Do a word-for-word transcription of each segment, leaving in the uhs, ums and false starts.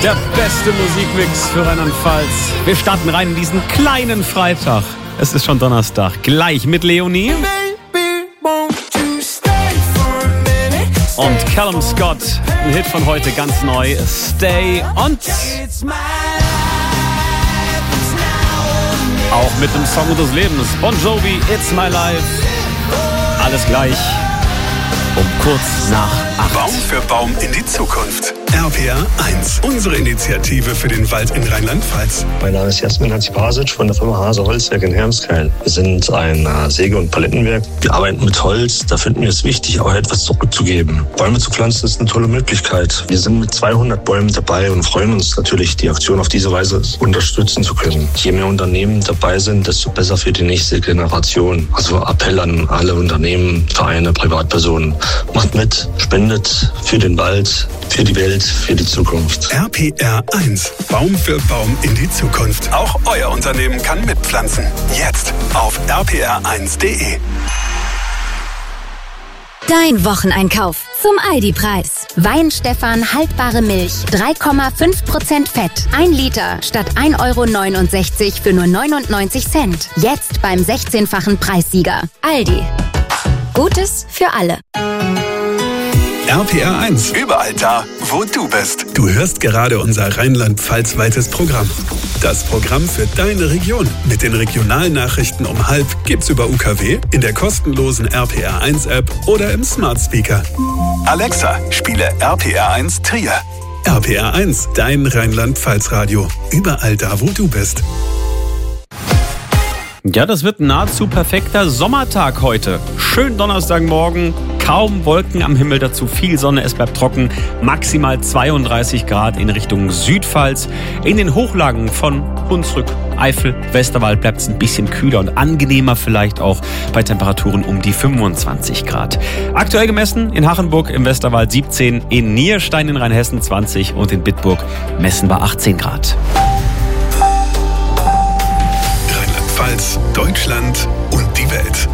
Der beste Musikmix für Rheinland-Pfalz. Wir starten rein in diesen kleinen Freitag. Es ist schon Donnerstag. Gleich mit Leonie. Und Callum Scott. Ein Hit von heute, ganz neu. Stay. Und auch mit dem Song des Lebens. Bon Jovi, It's My Life. Alles gleich um kurz nach acht. Baum für Baum in die Zukunft. R P R eins, unsere Initiative für den Wald in Rheinland-Pfalz. Mein Name ist Jasmin Hatzibasic von der Firma Hase Holzwerk in Hermskeil. Wir sind ein Säge- und Palettenwerk. Wir arbeiten mit Holz. Da finden wir es wichtig, auch etwas zurückzugeben. Bäume zu pflanzen ist eine tolle Möglichkeit. Wir sind mit zweihundert Bäumen dabei und freuen uns natürlich, die Aktion auf diese Weise unterstützen zu können. Je mehr Unternehmen dabei sind, desto besser für die nächste Generation. Also Appell an alle Unternehmen, Vereine, Privatpersonen. Macht mit, spendet für den Wald, für die Welt, für die Zukunft. R P R eins. Baum für Baum in die Zukunft. Auch euer Unternehmen kann mitpflanzen. Jetzt auf r p r eins punkt d e. Dein Wocheneinkauf zum Aldi-Preis. Weinstefan haltbare Milch, drei Komma fünf Prozent Fett. ein Liter statt ein Euro neunundsechzig für nur neunundneunzig Cent. Jetzt beim sechzehnfachen Preissieger. Aldi. Gutes für alle. R P R eins. Überall da, wo du bist. Du hörst gerade unser Rheinland-Pfalz-weites Programm. Das Programm für deine Region. Mit den regionalen Nachrichten um halb gibt's über U K W, in der kostenlosen R P R eins App oder im Smart Speaker. Alexa, spiele R P R eins Trier. R P R eins, dein Rheinland-Pfalz-Radio. Überall da, wo du bist. Ja, das wird ein nahezu perfekter Sommertag heute. Schön Donnerstagmorgen, kaum Wolken am Himmel, dazu viel Sonne, es bleibt trocken. Maximal zweiunddreißig Grad in Richtung Südpfalz. In den Hochlagen von Hunsrück, Eifel, Westerwald bleibt es ein bisschen kühler und angenehmer, vielleicht auch bei Temperaturen um die fünfundzwanzig Grad. Aktuell gemessen in Hachenburg im Westerwald siebzehn, in Nierstein in Rheinhessen zwanzig und in Bitburg messen wir achtzehn Grad. Rheinland-Pfalz, Deutschland und die Welt.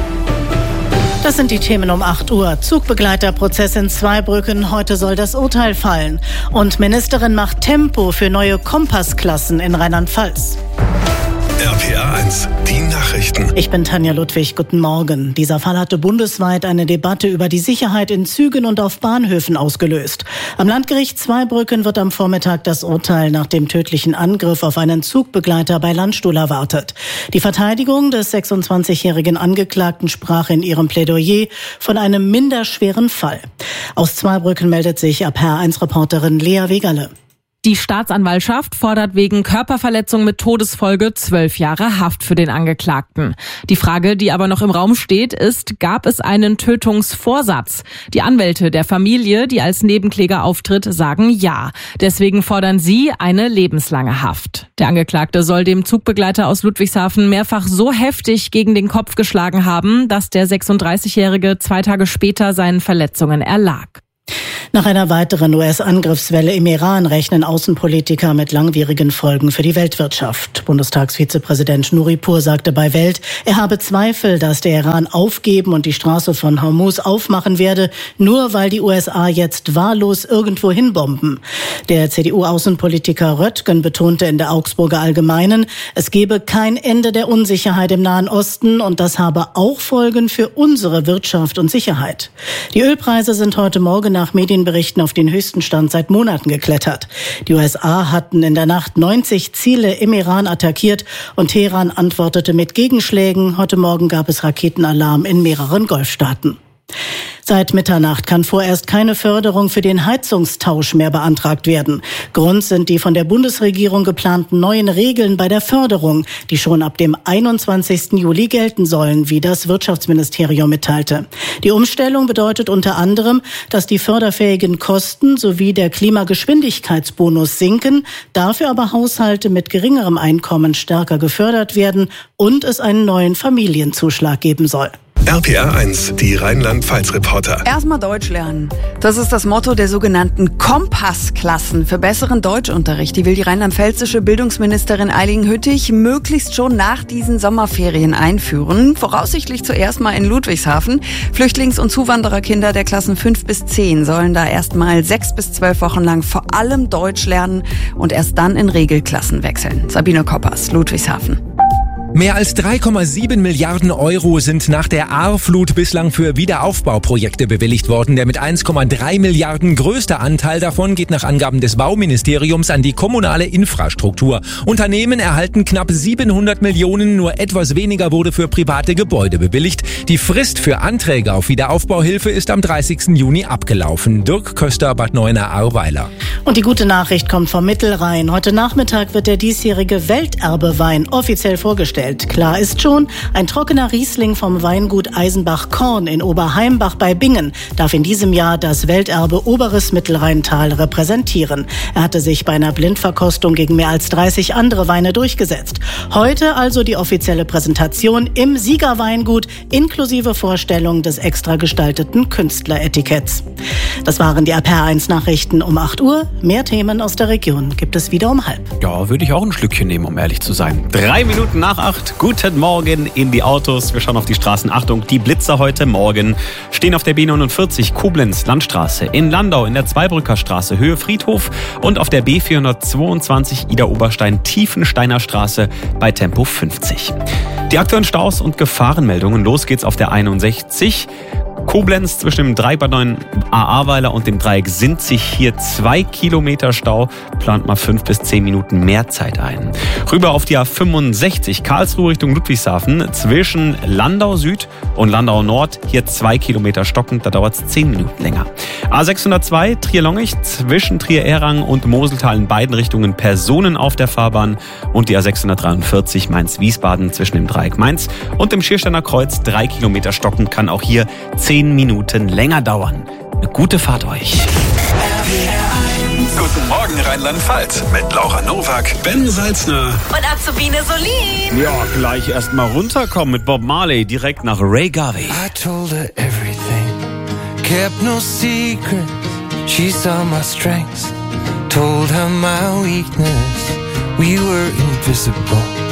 Das sind die Themen um acht Uhr. Zugbegleiterprozess in Zweibrücken. Heute soll das Urteil fallen. Und Ministerin macht Tempo für neue Kompassklassen in Rheinland-Pfalz. R P R eins, die Nachrichten. Ich bin Tanja Ludwig, guten Morgen. Dieser Fall hatte bundesweit eine Debatte über die Sicherheit in Zügen und auf Bahnhöfen ausgelöst. Am Landgericht Zweibrücken wird am Vormittag das Urteil nach dem tödlichen Angriff auf einen Zugbegleiter bei Landstuhl erwartet. Die Verteidigung des sechsundzwanzigjährigen Angeklagten sprach in ihrem Plädoyer von einem minderschweren Fall. Aus Zweibrücken meldet sich R P R eins-Reporterin Lea Wegerle. Die Staatsanwaltschaft fordert wegen Körperverletzung mit Todesfolge zwölf Jahre Haft für den Angeklagten. Die Frage, die aber noch im Raum steht, ist, gab es einen Tötungsvorsatz? Die Anwälte der Familie, die als Nebenkläger auftritt, sagen ja. Deswegen fordern sie eine lebenslange Haft. Der Angeklagte soll dem Zugbegleiter aus Ludwigshafen mehrfach so heftig gegen den Kopf geschlagen haben, dass der sechsunddreißigjährige zwei Tage später seinen Verletzungen erlag. Nach einer weiteren U S-Angriffswelle im Iran rechnen Außenpolitiker mit langwierigen Folgen für die Weltwirtschaft. Bundestagsvizepräsident Nuripur sagte bei Welt, er habe Zweifel, dass der Iran aufgeben und die Straße von Hormuz aufmachen werde, nur weil die U S A jetzt wahllos irgendwo hinbomben. Der C D U-Außenpolitiker Röttgen betonte in der Augsburger Allgemeinen, es gebe kein Ende der Unsicherheit im Nahen Osten und das habe auch Folgen für unsere Wirtschaft und Sicherheit. Die Ölpreise sind heute Morgen nach Medienberichten auf den höchsten Stand seit Monaten geklettert. Die U S A hatten in der Nacht neunzig Ziele im Iran attackiert und Teheran antwortete mit Gegenschlägen. Heute Morgen gab es Raketenalarm in mehreren Golfstaaten. Seit Mitternacht kann vorerst keine Förderung für den Heizungstausch mehr beantragt werden. Grund sind die von der Bundesregierung geplanten neuen Regeln bei der Förderung, die schon ab dem einundzwanzigsten Juli gelten sollen, wie das Wirtschaftsministerium mitteilte. Die Umstellung bedeutet unter anderem, dass die förderfähigen Kosten sowie der Klimageschwindigkeitsbonus sinken, dafür aber Haushalte mit geringerem Einkommen stärker gefördert werden und es einen neuen Familienzuschlag geben soll. R P R eins, die Rheinland-Pfalz-Reporter. Erstmal Deutsch lernen. Das ist das Motto der sogenannten Kompassklassen für besseren Deutschunterricht. Die will die rheinland-pfälzische Bildungsministerin Eileen Hüttich möglichst schon nach diesen Sommerferien einführen. Voraussichtlich zuerst mal in Ludwigshafen. Flüchtlings- und Zuwandererkinder der Klassen fünf bis zehn sollen da erstmal sechs bis zwölf Wochen lang vor allem Deutsch lernen und erst dann in Regelklassen wechseln. Sabine Koppers, Ludwigshafen. Mehr als drei Komma sieben Milliarden Euro sind nach der Ahrflut bislang für Wiederaufbauprojekte bewilligt worden. Der mit eins Komma drei Milliarden größte Anteil davon geht nach Angaben des Bauministeriums an die kommunale Infrastruktur. Unternehmen erhalten knapp siebenhundert Millionen, nur etwas weniger wurde für private Gebäude bewilligt. Die Frist für Anträge auf Wiederaufbauhilfe ist am dreißigsten Juni abgelaufen. Dirk Köster, Bad Neuenahr-Ahrweiler. Und die gute Nachricht kommt vom Mittelrhein. Heute Nachmittag wird der diesjährige Welterbewein offiziell vorgestellt. Klar ist schon, ein trockener Riesling vom Weingut Eisenbach-Korn in Oberheimbach bei Bingen darf in diesem Jahr das Welterbe Oberes Mittelrheintal repräsentieren. Er hatte sich bei einer Blindverkostung gegen mehr als dreißig andere Weine durchgesetzt. Heute also die offizielle Präsentation im Siegerweingut inklusive Vorstellung des extra gestalteten Künstleretiketts. Das waren die R P R eins Nachrichten um acht Uhr. Mehr Themen aus der Region gibt es wieder um halb. Ja, würde ich auch ein Schlückchen nehmen, um ehrlich zu sein. Drei Minuten nach acht. Guten Morgen in die Autos. Wir schauen auf die Straßen. Achtung, die Blitzer heute Morgen stehen auf der B neunundvierzig Koblenz Landstraße, in Landau in der Zweibrücker Straße Höhe Friedhof und auf der B vierhundertzweiundzwanzig Ida-Oberstein Tiefensteiner Straße bei Tempo fünfzig. Die aktuellen Staus und Gefahrenmeldungen. Los geht's auf der einundsechzig. Koblenz zwischen dem Dreieck Bad Neuenahr-Ahrweiler und dem Dreieck sind sich hier zwei Kilometer Stau. Plant mal fünf bis zehn Minuten mehr Zeit ein. Rüber auf die A fünfundsechzig Karlsruhe Richtung Ludwigshafen zwischen Landau Süd und Landau Nord. Hier zwei Kilometer stockend, da dauert es zehn Minuten länger. A sechshundertzwei Trier-Longich zwischen Trier-Errang und Moseltal in beiden Richtungen Personen auf der Fahrbahn. Und die A sechshundertdreiundvierzig Mainz-Wiesbaden zwischen dem Dreieck Mainz und dem Schiersteiner Kreuz drei Kilometer stockend, kann auch hier zehn Minuten länger dauern. Eine gute Fahrt euch. Guten Morgen Rheinland-Pfalz mit Laura Nowak, Ben Salzner und Azubine Solin. Ja, gleich erst mal runterkommen mit Bob Marley direkt nach Ray Garvey. I told her everything, kept no secret. She saw my strengths, told her my weakness. We were invisible.